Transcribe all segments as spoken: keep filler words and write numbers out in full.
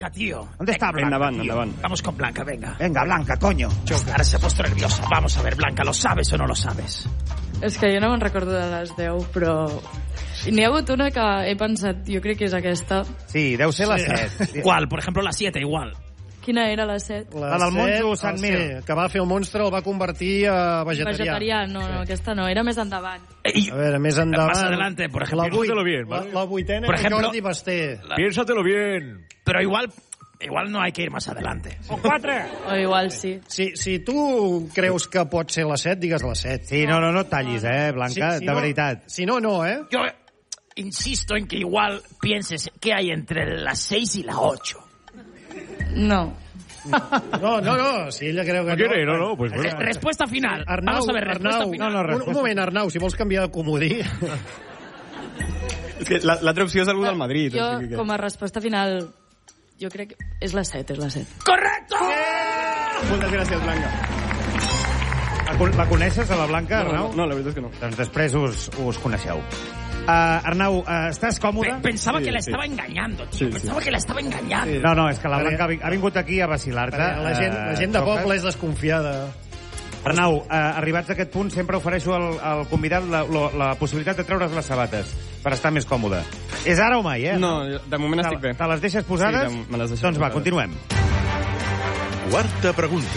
Tío. ¿Dónde está Blanca, Endavant, tío? endavant. Vamos con Blanca, venga. Venga, Blanca, coño. Ahora se ha puesto nerviosa. Vamos a ver, Blanca, ¿lo sabes o no lo sabes? És que jo no me'n recordo de les deu, però... N'hi ha hagut una que he pensat, jo crec que és aquesta. Sí, deu ser la set. ¿Cuál? Por ejemplo, la siete, igual. Quina era la set? La del monjo Sant Mir. Sí, que va fer el monstre, el va convertir a vegetarià. Vegetarià, no, no, aquesta no, era més endavant. A veure, més endavant... Más adelante, por ejemplo. La, vuit, Piénsatelo bien, la, ¿vale? la vuitena Por era ejemplo, Jordi Basté. Piénsatelo bien. Pero igual, igual no hay que ir más adelante. O quatre. O igual sí. Si, si tu creus que pot ser la set, digues la set. Sí, no, no, no et tallis, eh, Blanca, Si- si de no- veritat. Si no, no, eh? Yo insisto en que igual pienses qué hay entre la seis y la ocho. No. No, no, no, si ella creu que No quiere, no, no, pues bueno. Eh, Respuesta final. Arnau, Vamos a ver, respuesta Arnau, final. No, no, un, respuesta. un moment, Arnau, si vols canviar de comodí... És que la- l'altra opció és algú del Madrid. Jo, o sigui que- com a resposta final, jo crec que és la set, és la set. ¡Correcto! Moltes gràcies, Blanca. La, con- la coneixes, a la Blanca, No, Arnau? no, no, la veritat és que no. Doncs després us, us coneixeu. Uh, Arnau, uh, estàs còmode? Pe- Pensaba Sí, que la sí. estaba engañando, tío. Sí, sí. Pensaba que la estaba engañando. No, no, és que la Perquè- Blanca ha vi- ha vingut aquí a vacilar-te. La gent, la gent de Eh, poble és desconfiada. Arnau, uh, arribats a aquest punt, sempre ofereixo al, al convidat la, la, la possibilitat de treure's les sabates per estar més còmode. És ara o mai, eh? No, de moment estic bé. Te les deixes posades? Sí, de- me les deixo Doncs va, posades. continuem. Quarta pregunta.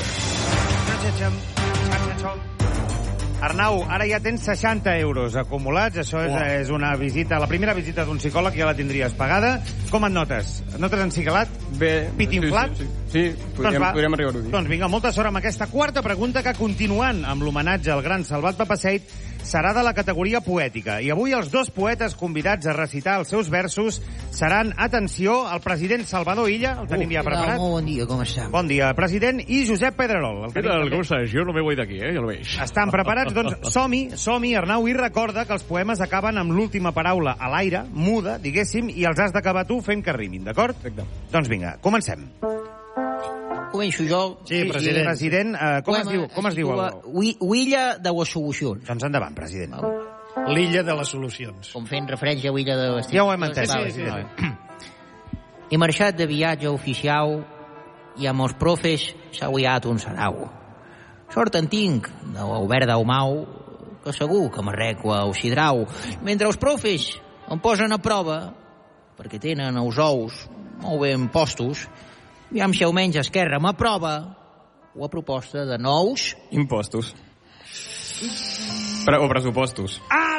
Arnau, ara ja tens seixanta euros acumulats. Això és, és una visita, la primera visita d'un psicòleg, ja la tindries pagada. Com et notes? Et notes encigalat? Bé. Pit inflat? Sí, sí, sí. sí podríem, va. podríem arribar-ho a dir. Doncs vinga, molta sort amb aquesta quarta pregunta que, continuant amb l'homenatge al gran Salvat Papasseit, serà de la categoria poètica. I avui els dos poetes convidats a recitar els seus versos seran, atenció, el president Salvador Illa, el tenim ja preparat. Molt bon dia, com està? Bon dia, president, i Josep Pedrerol. El ¿Qué tenim tal? també. ¿Cómo estás? Yo no me voy de aquí, ¿eh? Ya lo veis. Estan preparats? Doncs som-hi, som-hi, Arnau, i recorda que els poemes acaben amb l'última paraula a l'aire, muda, diguéssim, i els has d'acabar tu fent que rimin, d'acord? Perfecte. Doncs vinga, comencem. Començo jo. Sí, president. President, eh, com es diu, com es diu el... Huilla de les solucions. Doncs endavant, president. L'illa de les solucions. Com fent referència a Huilla de les... Ja ho hem entès, Vale, president. vale. He marxat de viatge oficial i amb els profes s'ha guiat un sarau. Sort en tinc de l'Albert Dalmau, que segur que m'arregla el sidrau. Mentre els profes em posen a prova, perquè tenen els ous molt ben postos, aviam si almenys Esquerra m'aprova la proposta de nous... Impostos. Pre o pressupostos.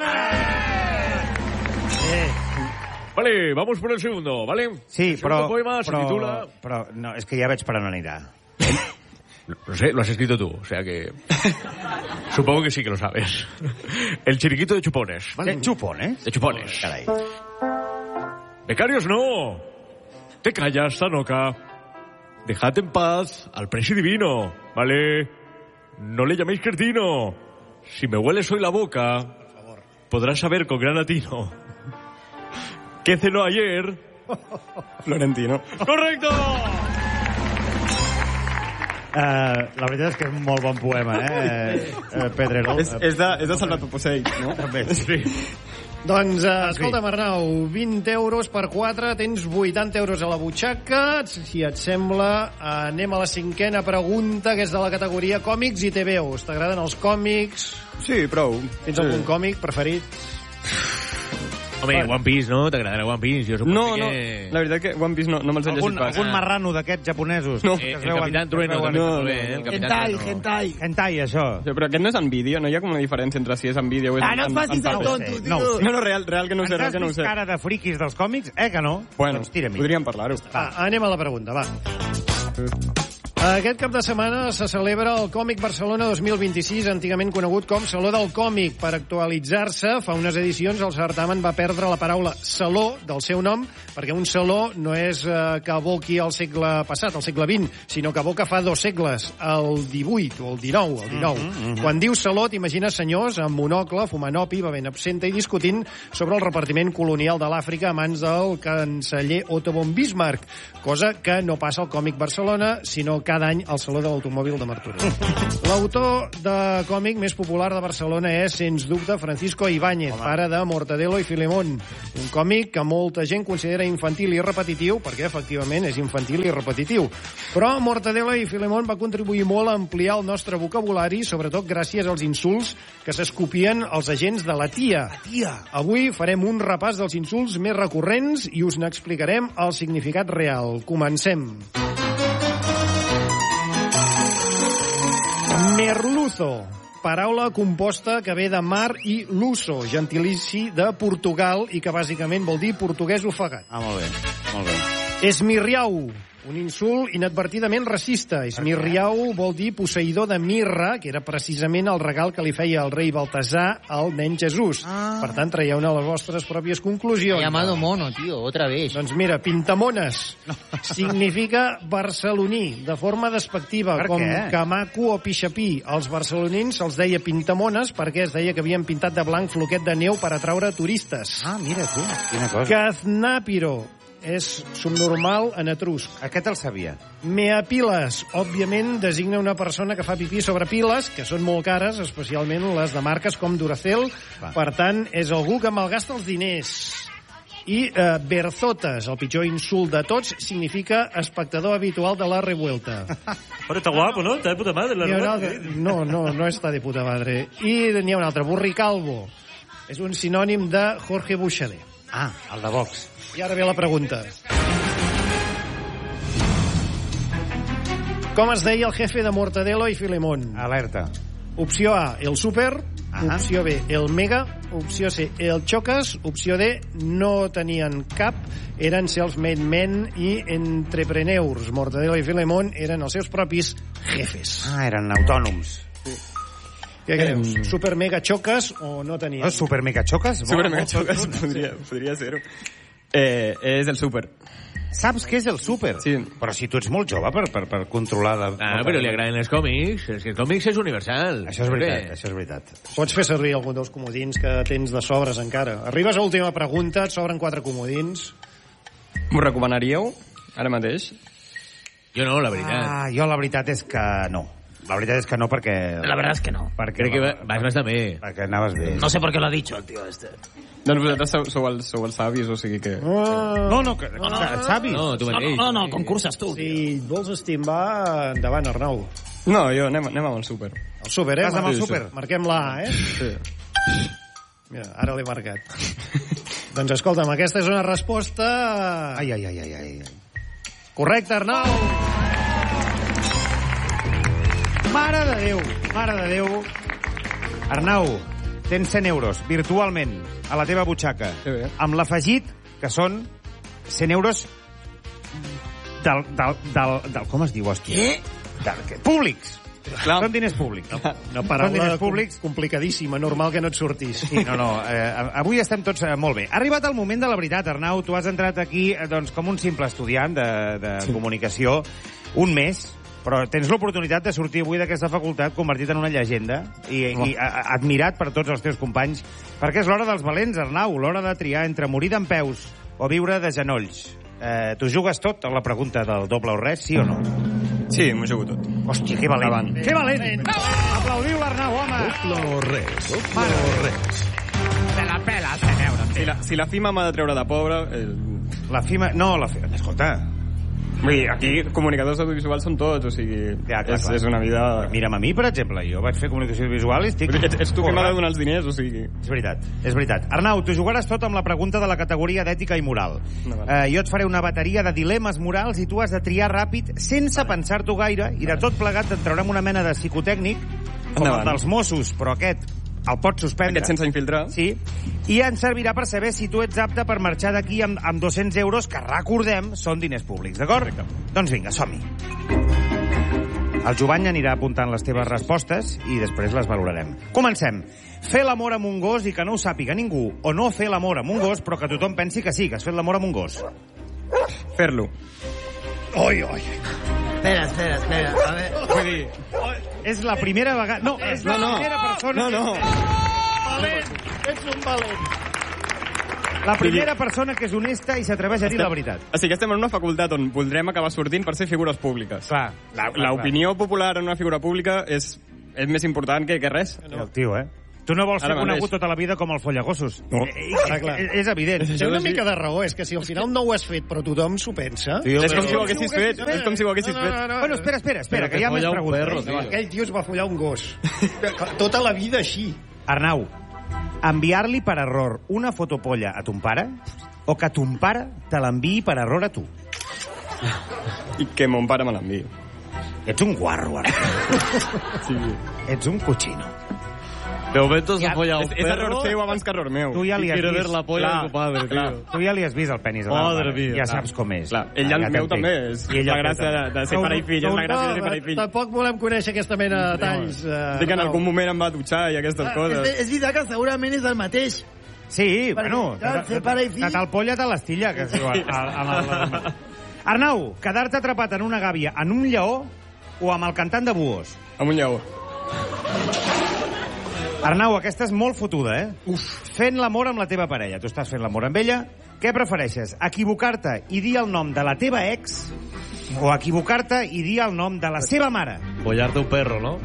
Vale, vamos por el segundo, ¿vale? Sí, El però... segundo poema se però, titula... però no, és que ja veig per on anirà. No sé, lo has escrito tú, o sea que... Supongo que sí que lo sabes. El chiriquito de chupones. ¿De chupones? De chupones. Caray. Becarios no. Te callas, Zanoca. Dejad en paz al presi divino, ¿vale? No le llaméis cretino. Si me hueles hoy la boca, podrás saber con gran atino ¿qué cenó ayer? Florentino. ¡Correcto! Uh, la veritat és que és un molt bon poema, eh, uh, Pedrerol. És, és de, és de Salvat Papasseit, no? També. Sí. Doncs, uh, escolta'm, Arnau, vint euros per quatre, tens vuitanta euros a la butxaca. Si et sembla, anem a la cinquena pregunta, que és de la categoria còmics i T V Os. T'agraden els còmics? Sí, prou. Tens algun còmic preferit? Home, One Piece, no? T'agradarà One Piece? Jo suposo No, no, que... la veritat que One Piece no, no me'ls he Algun, llegit pas. algun marrano d'aquests japonesos? No. que Eh, es el veuen- Capitán Trueno es veuen- també no, està bé, no, eh? El no. Capitán Hentai, Trueno. hentai. Hentai, això. Sí, però aquest no és en vídeo, no hi ha com una diferència entre si és en vídeo o és Ah, en, no et en, facis en el paper. tonto, sé, tio. no ho sé. No, no, real, real que no ho sé, Ens real has que no ho vist sé. cara de friquis dels còmics? Eh que no? Bueno, Doncs tira-m'hi. podríem parlar-ho. Va, anem a la pregunta, va. Aquest cap de setmana se celebra el Còmic Barcelona dos mil vint-i-sis, antigament conegut com Saló del Còmic. Per actualitzar-se, fa unes edicions el certamen va perdre la paraula saló del seu nom, perquè un saló no és eh, que evoqui el segle passat, el segle vint, sinó que evoca fa dos segles, el divuit o el dinou, el dinou. Mm -hmm, mm -hmm. Quan dius saló, t'imagines senyors amb monocle, fumant opi, bevent absenta i discutint sobre el repartiment colonial de l'Àfrica a mans del canceller Otto von Bismarck, cosa que no passa al Còmic Barcelona, sinó que cada any al Saló de l'Automòbil de Martorell. L'autor de còmic més popular de Barcelona és, sens dubte, Francisco Ibáñez, Home. pare de Mortadelo i Filemón. Un còmic que molta gent considera infantil i repetitiu, perquè efectivament és infantil i repetitiu. Però Mortadelo i Filemón va contribuir molt a ampliar el nostre vocabulari, sobretot gràcies als insults que s'escopien els agents de la tia. La tia! Avui farem un repàs dels insults més recurrents i us n'explicarem el significat real. Comencem. Merluzo, paraula composta que ve de mar i luso, gentilici de Portugal i que bàsicament vol dir portuguès ofegat. Ah, molt bé, molt bé. Esmirriau, un insult inadvertidament racista. Esmirriau vol dir posseïdor de mirra, que era precisament el regal que li feia el rei Baltasar al nen Jesús. Ah. Per tant, traieu-ne les vostres pròpies conclusions. Llamado mono, tío, otra vez. Doncs mira, pintamones no. significa barceloní, de forma despectiva, per com què? camaco o pixapí. Als barcelonins se'ls deia pintamones perquè es deia que havien pintat de blanc floquet de neu per atraure turistes. Ah, mira tu, quina cosa. Caznàpiro és subnormal en etrusc. Aquest el sabia. Meapiles, òbviament, designa una persona que fa pipí sobre piles, que són molt cares, especialment les de marques com Duracell. Va. Per tant, és algú que malgasta els diners. I eh, berzotes, el pitjor insult de tots, significa espectador habitual de la revuelta. Però està guapo, no? Està de puta madre, la revuelta. Altre... No, no, no està de puta madre. I n'hi ha un altre, burricalvo. És un sinònim de Jorge Buixader. Ah, el de Vox. I ara ve la pregunta. Com es deia el jefe de Mortadelo i Filemón? Alerta. Opció A, el Super. Ahà. Opció B, el Mega. Opció C, el Chocas. Opció D, no tenien cap. Eren salesmen men i entrepreneurs. Mortadelo i Filemón eren els seus propis jefes. Ah, eren autònoms. Sí. Què creus? Um... Super Mega Chocas o no tenien? Oh, super Mega Chocas? Super Mega Chocas podria, podria ser-ho. Eh, és el Super. Saps què és el Super? Sí. Però si tu ets molt jove per, per, per controlar... De... Ah, però li agraden els còmics. És que els còmics és universal. Això és veritat, Bé. això és veritat. Pots fer servir algun dels comodins que tens de sobres encara. Arribes a l'última pregunta, et sobren quatre comodins. M'ho recomanaríeu ara mateix? Jo no, la veritat. Ah, jo la veritat és que no. La veritat és que no perquè... La verdad es que no. Perquè, Crec que va- vas bastant bé. Perquè anaves bé. No sé por qué lo ha dicho el tío este. Doncs vosaltres sou, sou, els, sou els savis, o sigui que... Ah, No, no, que, no, no, que savis. No, tu No, no, mateix. no, no, concurses tu. si vols estimbar, endavant, Arnau. No, jo anem, anem amb el Super. El Super, eh? Vas amb el Sí, Super. Marquem la A, eh? Sí. Mira, ara l'he marcat. Doncs escolta'm, aquesta és una resposta... Ai, ai, ai, ai, ai. Correcte, Arnau! Mare de Déu, mare de Déu. Arnau, tens cent euros, virtualment, a la teva butxaca. Sí, bé. Amb l'afegit, que són cent euros del... del, del, del com es diu, hòstia? Què? Del, que, públics. Clar. Són diners públics. Una Són paraula diners públics. com- complicadíssima, normal que no et sortís. Sí, no, no, eh, avui estem tots eh, molt bé. Ha arribat el moment de la veritat, Arnau. Tu has entrat aquí eh, doncs, com un simple estudiant de, de sí. comunicació, un mes, però tens l'oportunitat de sortir avui d'aquesta facultat convertit en una llegenda i, i a, a, admirat per tots els teus companys, perquè és l'hora dels valents, Arnau, l'hora de triar entre morir d'empeus o viure de genolls. Eh, tu jugues tot a la pregunta del doble o res, sí o no? Sí, m'ho jugo tot. Hòstia, que valent. Avant. Que valent. Aplaudiu l'Arnau, home. Doble o res, doble o res. Se la pela, cent euros. Si la, si la fima m'ha de treure de pobre... Eh, La FIMA... No, la FIMA... Escolta, vull dir, aquí comunicadors audiovisuals són tots, o sigui, Ja, clar, és, clar. és una vida... mira'm a mi, per exemple. Jo vaig fer comunicació visual i estic... Vull dir, ets, ets tu que m'ha de forrat. donar els diners, o sigui... És veritat, és veritat. Arnau, tu jugaràs tot amb la pregunta de la categoria d'ètica i moral. No, vale. eh, jo et faré una bateria de dilemes morals i tu has de triar ràpid, sense vale. pensar-t'ho gaire, i de tot plegat et traurem una mena de psicotècnic, com Endavant. el dels Mossos, però aquest el pots suspendre. Aquest sense infiltrar. Sí, i ens servirà per saber si tu ets apte per marxar d'aquí amb, amb dos-cents euros, que recordem, són diners públics, d'acord? Doncs vinga, som-hi. El Jovany anirà apuntant les teves respostes i després les valorarem. Comencem. Fer l'amor amb un gos i que no ho sàpiga ningú, o no fer l'amor amb un gos però que tothom pensi que sí, que has fet l'amor amb un gos. Fer-lo. Oi, oi. Espera, espera, espera. A ver. Vull dir... És la primera vegada... No, és la No, no. primera persona... No, no. Valent, ets un valent. La primera persona que és honesta i s'atreveix a dir la veritat. O sigui, estem en una facultat on voldrem acabar sortint per ser figures públiques. Clar. L'opinió popular en una figura pública és, és més important que, que res. El tio, eh? Tu no vols ser Ara conegut mateix. tota la vida com el Follagossos. No. Eh, clar. eh, És evident. Té una mica de raó, és que si al final no ho has fet, però tothom s'ho pensa... Tio, És com però- si ho haguessis fet. És com si ho haguessis No, no, fet. no, no. Bueno, espera, espera, espera, que hi ha més preguntes. perro, No, aquell tio es va follar un gos. Tota la vida així. Arnau, enviar-li per error una fotopolla a ton pare o que ton pare te l'enviï per error a tu? I que mon pare me l'enviï. Ets un guarro, Arnau. Sí. Ets un cochino. De momento se ha Ja, follado És, un és error perro seu abans que error meu. Tu ja y li has quiere ver vist. la polla Clar, de tu padre, clar. tío. Tu ja li has vist el penis. a la Madre mare. mía. Ja saps com és. Clar, ell Ja el meu t'entenc. també. És I ell la el gràcia de, de ser pare i fill. És la gràcia de ser pare i fill. Tampoc volem conèixer aquesta mena de detalls. Uh, Dic que en algun moment em va dutxar i aquestes coses. És, és veritat que segurament és el mateix. Sí, Perquè, bueno, clar, ser pare i fill- que te'l polla te l'estilla, que es diu. al- al- al- Arnau, quedar-te atrapat en una gàbia en un lleó o amb el cantant de Buos? Amb un lleó. Arnau, aquesta és molt fotuda, eh? Uf. Fent l'amor amb la teva parella. Tu estàs fent l'amor amb ella. Què prefereixes? Equivocar-te i dir el nom de la teva ex o equivocar-te i dir el nom de la seva mare? Follarte un perro, ¿no?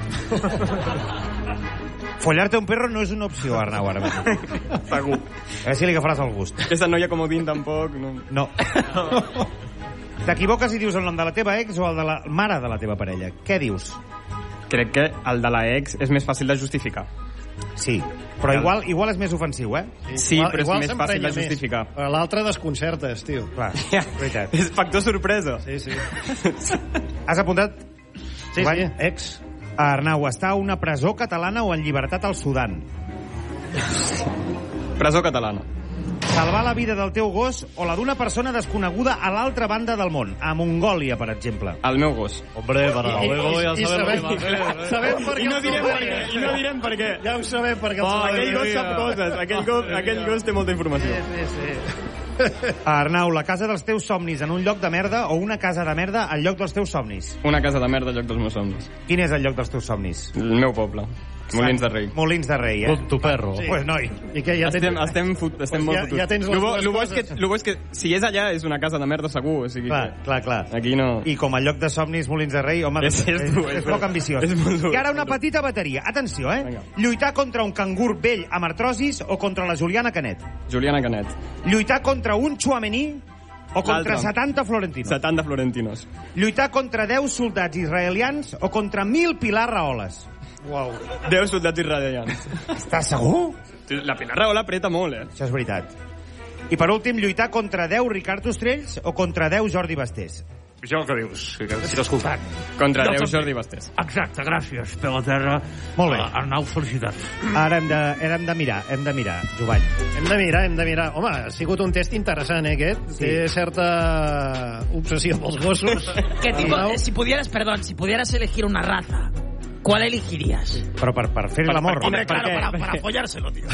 Follarte un perro no és una opció, Arnau, ara mateix. Segur. A veure si li agafaràs el gust. Aquesta noia comodín tampoc. No. No. T'equivoques i dius el nom de la teva ex o el de la mare de la teva parella. Què dius? Crec que el de la ex és més fàcil de justificar. Sí, però igual, igual és més ofensiu, eh? Sí, però és més s'emprenya fàcil de justificar. Més. Però l'altre desconcertes, tio. Clar, Ja. veritat. És factor sorpresa. Sí, sí. Has apuntat? Sí, Joan? sí, ex. Arnau, està a una presó catalana o en llibertat al Sudan? Presó catalana. Salvar la vida del teu gos o la d'una persona desconeguda a l'altra banda del món, a Mongòlia, per exemple. El meu gos. Hombre, para luego ya I sabemos sabem, lo que va a hacer. sabem per què I no el direm salvaria. per què. I no direm per què. Ja ho sabem per què el Oh, salvaria. aquell gos sap coses. Aquell gos, aquell gos té molta informació. Sí, sí. Arnau, la casa dels teus somnis en un lloc de merda o una casa de merda al lloc dels teus somnis? Una casa de merda al lloc dels meus somnis. Quin és el lloc dels teus somnis? El meu poble. Molins de Rei. Molins de Rei, eh? Con tu perro. Sí. Pues noi. I que ja tens... Estem, estem, fut, estem Pues molt ja- fotuts. ja tens les Lo bo- dues lo bo és que, coses. lo bo és que si és allà és una casa de merda segur. O sigui Clar, que clar, clar. aquí no... I com a lloc de somnis Molins de Rei, home, És- és, és és, dur, és, és poc dur. ambiciós. És molt dur, I ara és una molt dur. petita bateria. Atenció, eh? Vinga. Lluitar contra un cangur vell amb artrosis o contra la Juliana Canet? Juliana Canet. Lluitar contra un Chouameni o contra L'altre. setanta Florentinos? setanta florentinos. Lluitar contra deu soldats israelians o contra mil Pilar Raholes? Uau. deu soldats israelians. Estàs segur? La Pilar Rahola apreta molt, eh? Això és veritat. I per últim, lluitar contra deu Ricard Ostrells o contra deu Jordi Bastés? Això el que dius, que estic escoltant. Contra Jo deu també. Jordi Bastés. Exacte, gràcies, peu a terra. Molt bé. Uh, Arnau, felicitats. Ara hem de, ara hem de mirar, hem de mirar, Jovany. Hem de mirar, hem de mirar. Home, ha sigut un test interessant, eh, aquest. Sí. Té certa obsessió pels gossos. ¿Qué tipo, Arnau. eh, si pudieras, perdón, si pudieras elegir una raza, ¿cuál elegirías? Però per, per fer l'amor. Hombre, per claro, què? para, para follárselo, tío.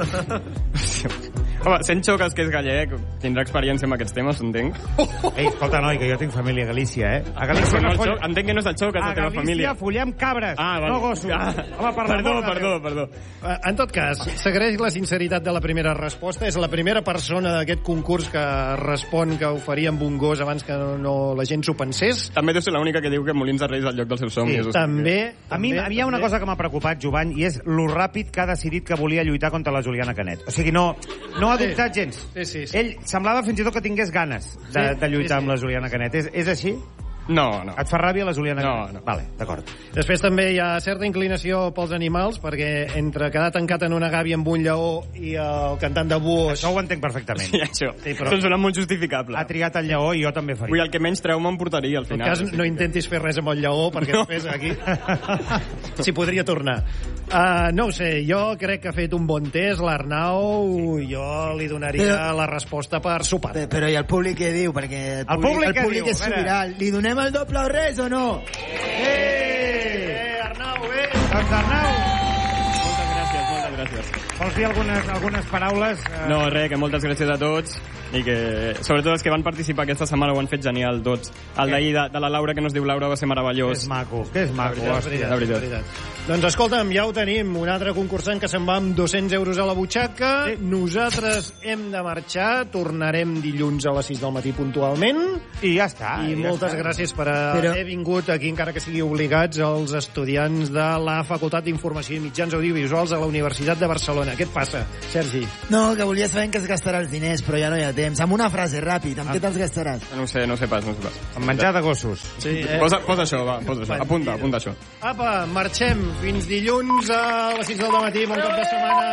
Home, sent Xocas, que és gallec, tindrà experiència amb aquests temes, entenc. Ei, escolta, noi, que jo tinc família a Galícia, eh? A Galícia Però no no el foll... Xoc- entenc que no és el Xocas, A la teva Galícia família. follem cabres, Ah, vale. no gossos. Ah. Home, per Perdó, l'amor de perdó, Déu. perdó. Eh, En tot cas, s'agraeix la sinceritat de la primera resposta. És la primera persona d'aquest concurs que respon que ho faria amb un gos abans que no, no la gent s'ho pensés. També deu ser l'única que diu que Molins de Rei és el lloc dels seus somnis. Sí, o sigui També... A mi també, hi ha una també. cosa que m'ha preocupat, Jovany, i és lo ràpid que ha decidit que volia lluitar contra la Juliana Canet. O sigui, no, no ha Sí. dubtat gens. Sí, sí, sí. Ell semblava fins i tot que tingués ganes de, Sí, de lluitar sí, sí. amb la Juliana Canet. És, és així? que- No, no. Et fa ràbia la Juliana No, Canet? no. Vale, d'acord. Després també hi ha certa inclinació pels animals, perquè entre quedar tancat en una gàbia amb un lleó i el cantant de Buos... Això ho entenc perfectament. Sí, això. Sí, però- Això em sona molt justificable. Ha triat el lleó i jo també faria. Vull dir, el que menys trauma em portaria, al En final. cas, o sigui no que- intentis fer res amb el lleó, perquè No. després aquí s'hi podria tornar. Uh, no ho sé, jo crec que ha fet un bon test, l'Arnau, jo li donaria Però- la resposta per sopar. Però, però i el públic què diu? Perquè el, El públic el què públic diu? és A veure. sobirà. Li donem el doble o res o no? Eh! Eh, Arnau, eh! Doncs Arnau, Moltes gràcies, moltes gràcies. Vols dir algunes, algunes paraules? Eh... No, res, que moltes gràcies a tots i que, sobretot, els que van participar aquesta setmana ho han fet genial, tots. El d'ahir de, de la Laura, que no es diu Laura, va ser meravellós. Que és maco, que és maco. De veritat, hòstia, de veritat, de veritat. Doncs escolta'm, ja ho tenim, un altre concursant que se'n va amb dos-cents euros a la butxaca. Sí. Nosaltres hem de marxar, tornarem dilluns a les sis del matí puntualment. I ja està. I ja moltes està. gràcies per haver Però... vingut aquí, encara que sigui obligats, els estudiants de la Facultat d'Informació i Mitjans Audiovisuals a la Universitat de Barcelona. Què et passa, Sergi? No, que volia saber en què es gastarà els diners, però ja no hi ha temps. Amb una frase, ràpid, amb ah. què te'ls gastaràs? No ho sé, no ho sé pas, no ho sé pas. Amb menjar de gossos. Sí, eh? Posa, posa això, va, posa això. Apunta, apunta això. Apa, marxem. Fins dilluns a les sis del matí. Bon cap de setmana.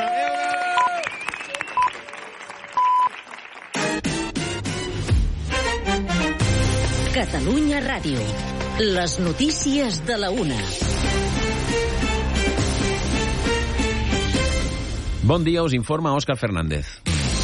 Catalunya Ràdio. Les notícies de la una. Bon dia, us informa Òscar Fernández.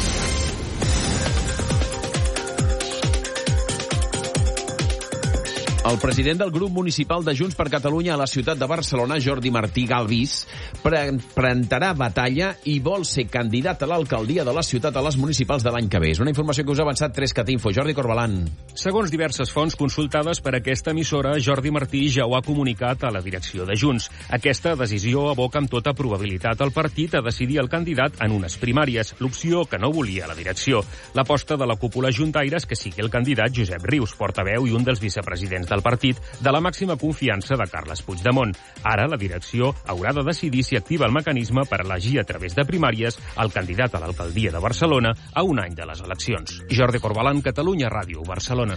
El president del grup municipal de Junts per Catalunya a la ciutat de Barcelona, Jordi Martí Galvis, pre presentarà batalla i vol ser candidat a l'alcaldia de la ciutat a les municipals de l'any que ve. És una informació que us ha avançat tres Catinfo. Jordi Corbalan. Segons diverses fonts consultades per aquesta emissora, Jordi Martí ja ho ha comunicat a la direcció de Junts. Aquesta decisió aboca amb tota probabilitat el partit a decidir el candidat en unes primàries, l'opció que no volia la direcció. L'aposta de la cúpula juntaire és que sigui el candidat Josep Rius, portaveu i un dels vicepresidents del partit, de la màxima confiança de Carles Puigdemont. Ara la direcció haurà de decidir si activa el mecanisme per elegir a través de primàries el candidat a l'alcaldia de Barcelona a un any de les eleccions. Jordi Corbalan, Catalunya Ràdio, Barcelona.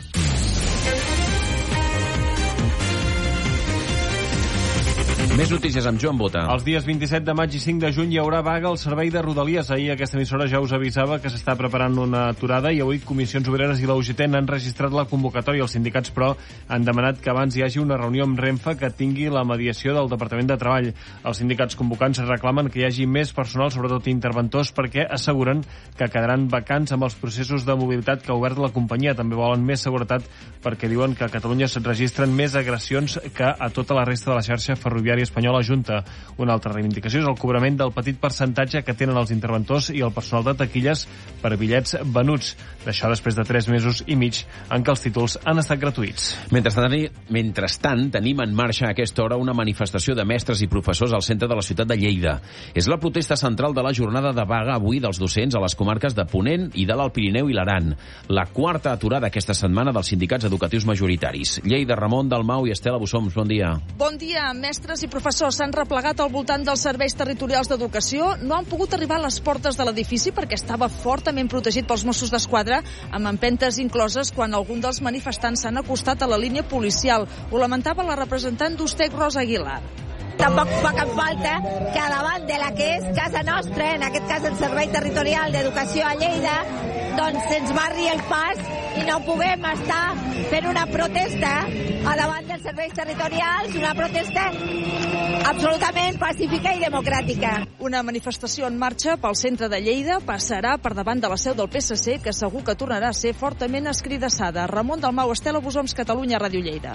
Més notícies amb Joan Bota. Els dies vint-i-set de maig i cinc de juny hi haurà vaga al servei de Rodalies. Ahir aquesta emissora ja us avisava que s'està preparant una aturada i avui Comissions Obreres i la U G T n'han registrat la convocatòria. Els sindicats, però, han demanat que abans hi hagi una reunió amb Renfe que tingui la mediació del Departament de Treball. Els sindicats convocants reclamen que hi hagi més personal, sobretot interventors, perquè asseguren que quedaran vacants amb els processos de mobilitat que ha obert la companyia. També volen més seguretat perquè diuen que a Catalunya se'n registren més agressions que a tota la resta de la xarxa ferroviària espanyola junta. Una altra reivindicació és el cobrament del petit percentatge que tenen els interventors i el personal de taquilles per bitllets venuts. D'això després de tres mesos i mig en què els títols han estat gratuïts. Mentrestant, mentrestant tenim en marxa a aquesta hora una manifestació de mestres i professors al centre de la ciutat de Lleida. És la protesta central de la jornada de vaga avui dels docents a les comarques de Ponent i de l'Alt Pirineu i l'Aran. La quarta aturada aquesta setmana dels sindicats educatius majoritaris. Lleida, Ramon Dalmau i Estela Bussoms, bon dia. Bon dia. Mestres i professors s'han replegat al voltant dels serveis territorials d'educació. No han pogut arribar a les portes de l'edifici perquè estava fortament protegit pels Mossos d'Esquadra, amb empentes incloses quan algun dels manifestants s'han acostat a la línia policial. Ho lamentava la representant d'Ustec, Rosa Aguilar. Tampoc fa cap falta que davant de la que és casa nostra, en aquest cas el Servei Territorial d'Educació a Lleida, doncs se'ns barri el pas i no puguem estar fent una protesta a davant dels serveis territorials, una protesta absolutament pacífica i democràtica. Una manifestació en marxa pel centre de Lleida passarà per davant de la seu del P S C, que segur que tornarà a ser fortament escridassada. Ramon Dalmau, Estela Bussoms, Catalunya Ràdio Lleida.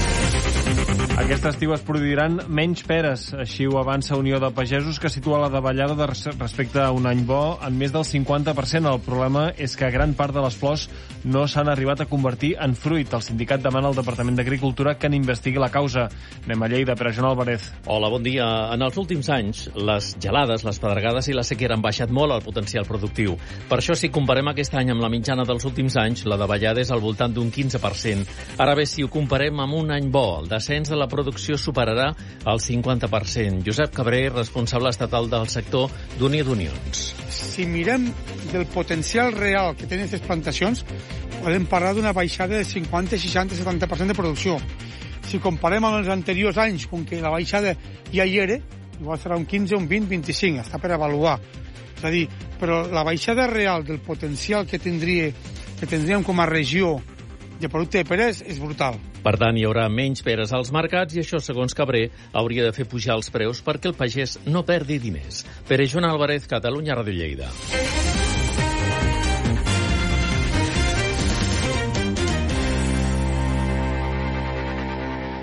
Aquest estiu es produiran menys peres, així ho avança Unió de Pagesos, que situa la davallada de respecte a un any bo en més del cinquanta per cent. El problema és que gran part de les flors no s'han arribat a convertir en fruit. El sindicat demana al Departament d'Agricultura que n'investigui la causa. Anem a Lleida, per a Joan Álvarez. Hola, bon dia. En els últims anys, les gelades, les pedregades i la sequera han baixat molt el potencial productiu. Per això, si comparem aquest any amb la mitjana dels últims anys, la davallada és al voltant d'un quinze per cent. Ara bé, si ho comparem amb un any bo, el descens de la producció superarà el cinquanta per cent. Josep Cabré, responsable estatal del sector d'Unió d'Unions. Si mirem del potencial real que tenen aquestes plantacions, podem parlar d'una baixada de cinquanta, seixanta, setanta per cent de producció. Si comparem amb els anteriors anys, com que la baixada ja hi era, igual serà un quinze, un vint, vint-i-cinc, està per avaluar. És a dir, però la baixada real del potencial que tindria, que tindríem com a regió de producte de peres és brutal. Per tant, hi haurà menys peres als mercats i això, segons Cabré, hauria de fer pujar els preus perquè el pagès no perdi diners. Pere Joan Álvarez, Catalunya Ràdio Lleida.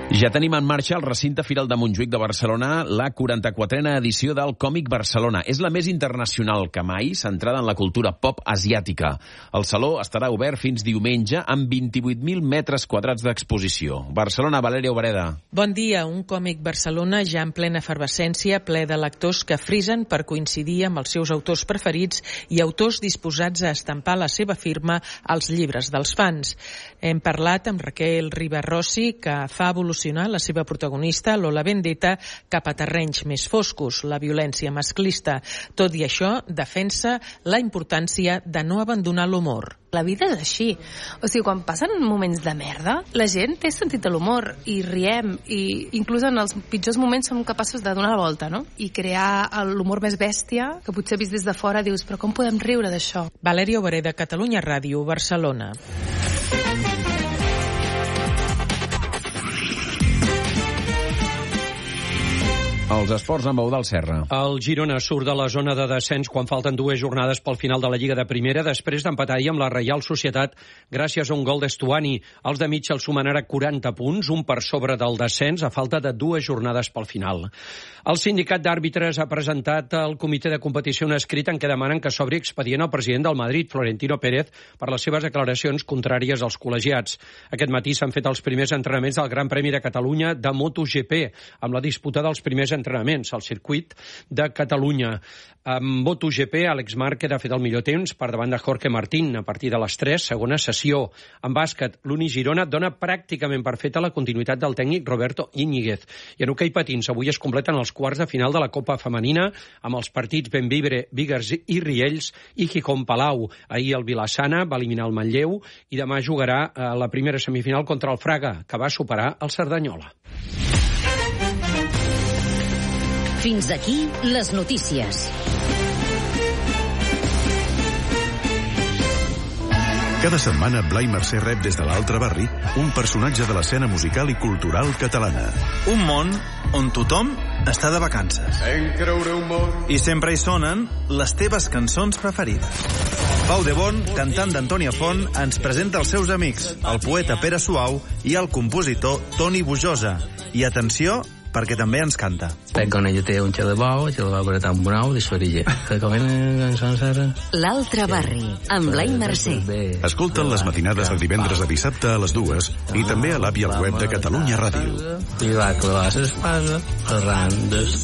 Ja tenim en marxa al recinte Firal de Montjuïc de Barcelona la quaranta-quatrena edició del Còmic Barcelona. És la més internacional que mai, centrada en la cultura pop asiàtica. El saló estarà obert fins diumenge amb vint-i-vuit mil metres quadrats d'exposició. Barcelona, Valèria Obreda. Bon dia. Un Còmic Barcelona ja en plena efervescència, ple de lectors que frisen per coincidir amb els seus autors preferits i autors disposats a estampar la seva firma als llibres dels fans. Hem parlat amb Raquel Ribarrossi, que fa evolucionar la seva protagonista, Lola Vendetta, cap a terrenys més foscos, la violència masclista. Tot i això, defensa la importància de no abandonar l'humor. La vida és així. O sigui, quan passen moments de merda, la gent té sentit de l'humor i riem, i inclús en els pitjors moments som capaços de donar la volta, no? I crear l'humor més bèstia, que potser vist des de fora dius, però com podem riure d'això? Valèria Obreda, Catalunya Ràdio, Barcelona. Els esports amb Eudald Serra. El Girona surt de la zona de descens quan falten dues jornades pel final de la Lliga de Primera, després d'empatar ahir amb la Reial Societat gràcies a un gol d'Estuani. Els de Mitchell sumen ara quaranta punts, un per sobre del descens, a falta de dues jornades pel final. El sindicat d'àrbitres ha presentat al comitè de competició un escrit en què demanen que s'obri expedient al president del Madrid, Florentino Pérez, per les seves declaracions contràries als col·legiats. Aquest matí s'han fet els primers entrenaments del Gran Premi de Catalunya de MotoGP, amb la disputa dels primers entrenaments al circuit de Catalunya. En MotoGP, Àlex Márquez ha fet el millor temps per davant de Jorge Martín a partir de les tres, segona sessió. En bàsquet, l'Uni Girona dona pràcticament per feta la continuïtat del tècnic Roberto Íñiguez. I en hoquei patins, avui es completen els quarts de final de la Copa Femenina amb els partits Benvibre, Bigues i Riells i Gijón Palau. Ahir el Vilassana va eliminar el Manlleu i demà jugarà a la primera semifinal contra el Fraga, que va superar el Cerdanyola. Fins aquí les notícies. Cada setmana Blai Mercè rep des de l'altre barri un personatge de l'escena musical i cultural catalana. Un món on tothom està de vacances. I sempre hi sonen les teves cançons preferides. Pau de Bon, cantant d'Antònia Font, ens presenta els seus amics, el poeta Pere Suau i el compositor Toni Bujosa. I atenció, perquè també ens canta. Con ello té un xel de bou, xel de bou que tan bonau de sorilla. L'altre barri, amb Blai Mercè. Escolta'n les matinades de divendres a dissabte a les dues i també a l'app i al web de Catalunya Ràdio. I va clavar l'espasa arran des